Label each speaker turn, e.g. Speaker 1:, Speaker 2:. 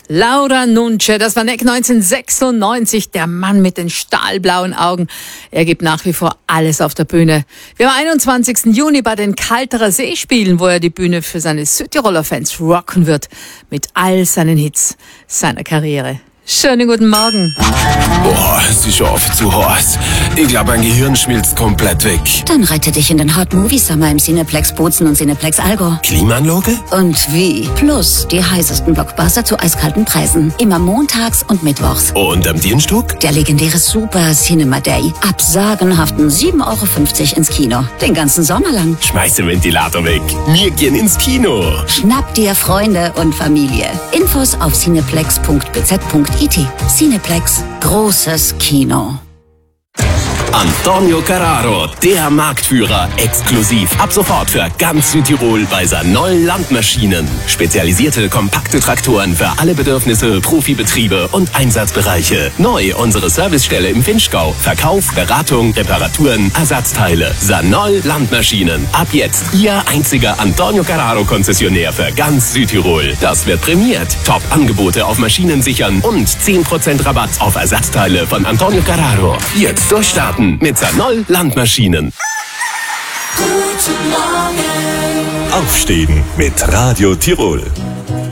Speaker 1: Laura Nunce, das war Neck 1996, der Mann mit den stahlblauen Augen. Er gibt nach wie vor alles auf der Bühne. Wir haben am 21. Juni bei den Kalterer Seespielen, wo er die Bühne für seine Südtiroler Fans rocken wird. Mit all seinen Hits seiner Karriere. Schönen guten Morgen.
Speaker 2: Boah, es ist schon oft zu heiß. Ich glaube, mein Gehirn schmilzt komplett weg.
Speaker 3: Dann rette dich in den Hot Movie Summer im Cineplex Bozen und Cineplex Allgäu.
Speaker 2: Klimaanlage?
Speaker 3: Und wie? Plus die heißesten Blockbuster zu eiskalten Preisen. Immer montags und mittwochs.
Speaker 2: Und am Dienstag?
Speaker 3: Der legendäre Super Cinema Day. Ab sagenhaften 7,50 Euro ins Kino. Den ganzen Sommer lang.
Speaker 2: Schmeiß den Ventilator weg. Wir gehen ins Kino.
Speaker 3: Schnapp dir Freunde und Familie. Infos auf cineplex.bz.it. Cineplex. Großes Kino.
Speaker 2: Antonio Carraro, der Marktführer, exklusiv ab sofort für ganz Südtirol bei Sanol Landmaschinen. Spezialisierte kompakte Traktoren für alle Bedürfnisse, Profibetriebe und Einsatzbereiche. Neu unsere Servicestelle im Vinschgau. Verkauf, Beratung, Reparaturen, Ersatzteile. Sanol Landmaschinen. Ab jetzt Ihr einziger Antonio Carraro Konzessionär für ganz Südtirol. Das wird prämiert. Top-Angebote auf Maschinen sichern und 10% Rabatt auf Ersatzteile von Antonio Carraro. Jetzt durchstarten mit Sanol Landmaschinen.
Speaker 4: Guten Morgen. Aufstehen mit Radio Tirol.